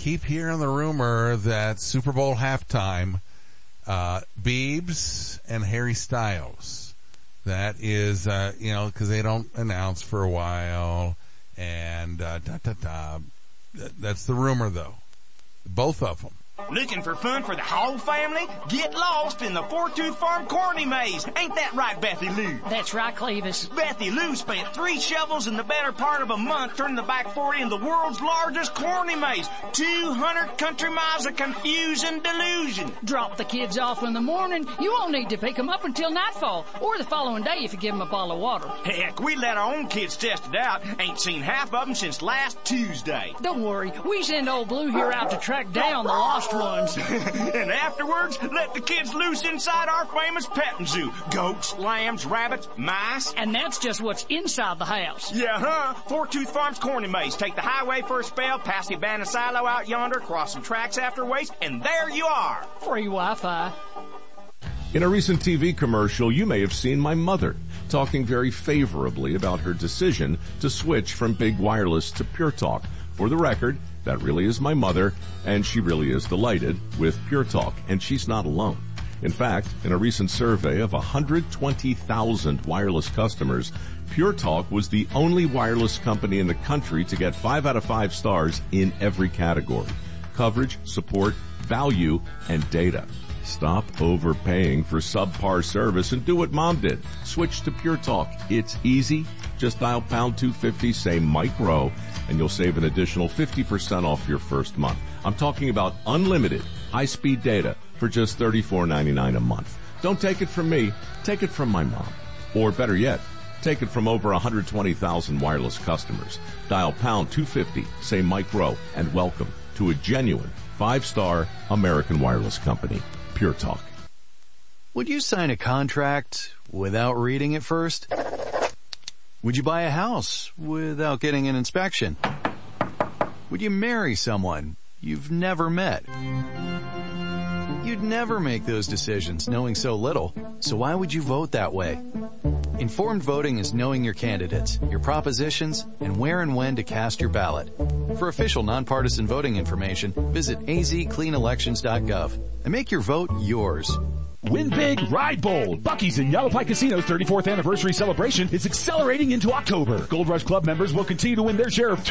keep hearing the rumor that Super Bowl halftime, Biebs and Harry Styles. That is, because they don't announce for a while, and that's the rumor, though. Both of them. Looking for fun for the whole family? Get lost in the Four-Tooth Farm Corny Maze. Ain't that right, Bethy Lou? That's right, Clevis. Bethy Lou spent 3 shovels in the better part of a month turning the back 40 in the world's largest corny maze. 200 country miles of confusion delusion. Drop the kids off in the morning. You won't need to pick them up until nightfall, or the following day if you give them a bottle of water. Heck, we let our own kids test it out. Ain't seen half of them since last Tuesday. Don't worry, we send old Blue here out to track down the lost ones. And afterwards, let the kids loose inside our famous petting zoo. Goats, lambs, rabbits, mice. And that's just what's inside the house. Yeah, huh? Four-Tooth Farm's Corny Maze. Take the highway for a spell, past the abandoned silo out yonder, cross some tracks after waste, and there you are. Free Wi-Fi. In a recent TV commercial, you may have seen my mother talking very favorably about her decision to switch from Big Wireless to Pure Talk. For the record, that really is my mother, and she really is delighted with Pure Talk, and she's not alone. In fact, in a recent survey of 120,000 wireless customers, Pure Talk was the only wireless company in the country to get 5 out of 5 stars in every category: coverage, support, value, and data. Stop overpaying for subpar service and do what Mom did. Switch to Pure Talk. It's easy. Just dial pound 250, say Mike Rowe, and you'll save an additional 50% off your first month. I'm talking about unlimited high-speed data for just $34.99 a month. Don't take it from me. Take it from my mom. Or better yet, take it from over 120,000 wireless customers. Dial pound 250, say Mike Rowe, and welcome to a genuine 5-star American wireless company, Pure Talk. Would you sign a contract without reading it first? Would you buy a house without getting an inspection? Would you marry someone you've never met? You'd never make those decisions knowing so little, so why would you vote that way? Informed voting is knowing your candidates, your propositions, and where and when to cast your ballot. For official nonpartisan voting information, visit azcleanelections.gov and make your vote yours. Win big, ride bold. Buc-ee's in Yavapai Casino's 34th anniversary celebration is accelerating into October. Gold Rush Club members will continue to win their share of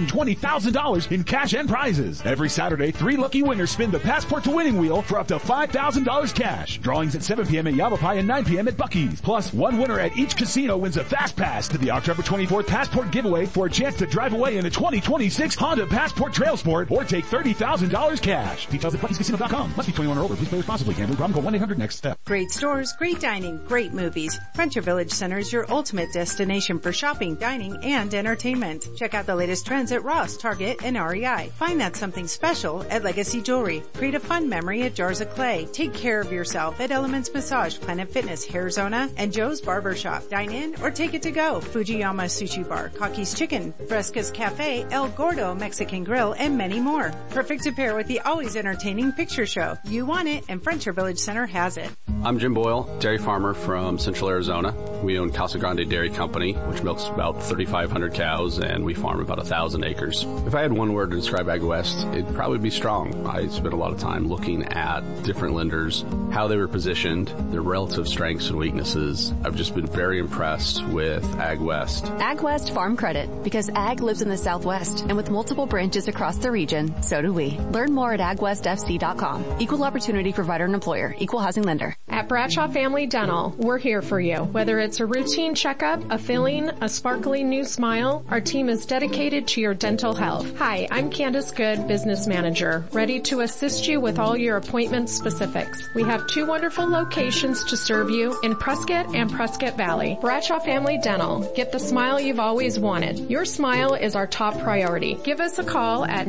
$220,000 in cash and prizes. Every Saturday, 3 lucky winners spin the Passport to Winning wheel for up to $5,000 cash. Drawings at 7 p.m. at Yavapai and 9 p.m. at Buc-ee's. Plus, one winner at each casino wins a Fast Pass to the October 24th Passport giveaway for a chance to drive away in the 2026 Honda Passport Trail Sport or take $30,000 cash. Details at buckeyscasino.com. Must be 21 or older. Please play responsibly. Gambling problem? Call 1-800 next step. Great stores, great dining, great movies. Frontier Village Center is your ultimate destination for shopping, dining, and entertainment. Check out the latest trends at Ross, Target, and REI. Find that something special at Legacy Jewelry. Create a fun memory at Jars of Clay. Take care of yourself at Elements Massage, Planet Fitness, Hairzona, and Joe's Barbershop. Dine in or take it to go. Fujiyama Sushi Bar, Kaki's Chicken, Fresca's Cafe, El Gordo Mexican Grill, and many more. Perfect to pair with the always entertaining picture show. You want it, and Frontier Village Center has it. I'm Jim Boyle, dairy farmer from Central Arizona. We own Casa Grande Dairy Company, which milks about 3,500 cows, and we farm about 1,000 acres. If I had one word to describe Ag West, it'd probably be strong. I spent a lot of time looking at different lenders, how they were positioned, their relative strengths and weaknesses. I've just been very impressed with Ag West. Ag West Farm Credit, because ag lives in the Southwest, and with multiple branches across the region, so do we. Learn more at agwestfc.com. Equal opportunity provider and employer. Equal housing lender. At Bradshaw Family Dental, we're here for you. Whether it's a routine checkup, a filling, a sparkling new smile, our team is dedicated to your dental health. Hi, I'm Candace Good, Business Manager, ready to assist you with all your appointment specifics. We have 2 wonderful locations to serve you in Prescott and Prescott Valley. Bradshaw Family Dental. Get the smile you've always wanted. Your smile is our top priority. Give us a call at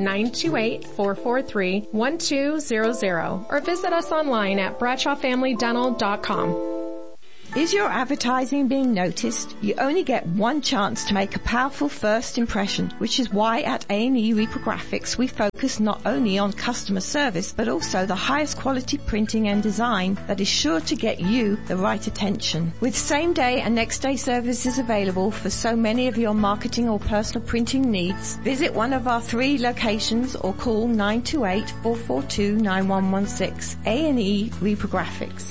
928-443-1200 or visit us online at BradshawFamilyDental.com. Is your advertising being noticed? You only get one chance to make a powerful first impression, which is why at A&E Reprographics we focus not only on customer service, but also the highest quality printing and design that is sure to get you the right attention. With same-day and next-day services available for so many of your marketing or personal printing needs, visit one of our 3 locations or call 928-442-9116. A&E Reprographics.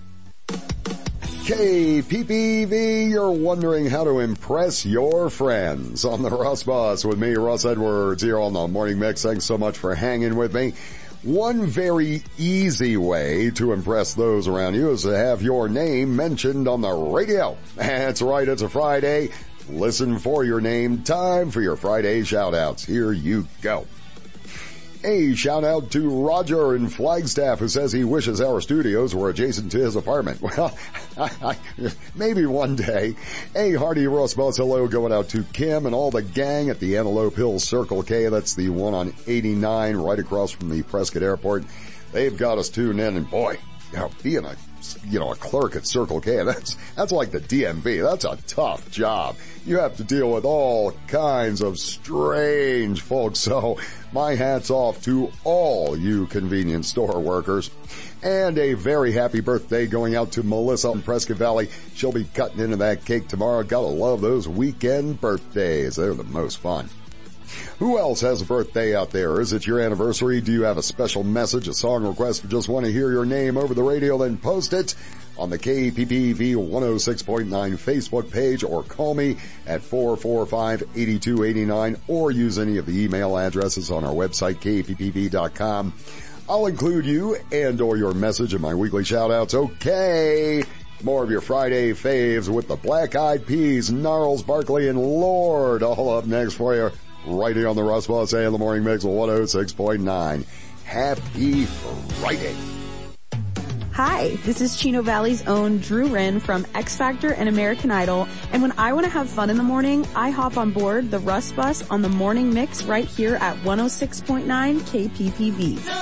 KPPV, you're wondering how to impress your friends on the Russ Bus with me, Russ Edwards, here on the Morning Mix. Thanks so much for hanging with me. One very easy way to impress those around you is to have your name mentioned on the radio. That's right, it's a Friday. Listen for your name. Time for your Friday shout-outs. Here you go. A shout-out to Roger in Flagstaff, who says he wishes our studios were adjacent to his apartment. Well, maybe one day. A hearty Russ Buzz hello going out to Kim and all the gang at the Antelope Hill Circle K. That's the one on 89 right across from the Prescott Airport. They've got us tuned in, and boy, being a clerk at Circle K, that's like the DMV. That's a tough job. You have to deal with all kinds of strange folks. So my hat's off to all you convenience store workers. And a very happy birthday going out to Melissa in Prescott Valley. She'll be cutting into that cake tomorrow. Gotta love those weekend birthdays. They're the most fun. Who else has a birthday out there? Is it your anniversary? Do you have a special message, a song request, or just want to hear your name over the radio? Then post it on the KPPV 106.9 Facebook page, or call me at 445-8289, or use any of the email addresses on our website, kppv.com. I'll include you and or your message in my weekly shout-outs. Okay, more of your Friday faves with the Black Eyed Peas, Gnarls Barkley, and Lord all up next for you. Right here on the Russ Bus in the Morning Mix 106.9. Happy Friday. Hi, this is Chino Valley's own Drew Wren from X Factor and American Idol. And when I want to have fun in the morning, I hop on board the Russ Bus on the Morning Mix right here at 106.9 KPPV.